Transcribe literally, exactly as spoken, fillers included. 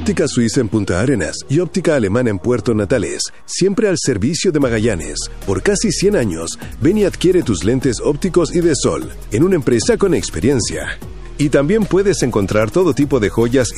Óptica Suiza en Punta Arenas y Óptica Alemana en Puerto Natales, siempre al servicio de Magallanes. Por casi cien años, ven y adquiere tus lentes ópticos y de sol en una empresa con experiencia. Y también puedes encontrar todo tipo de joyas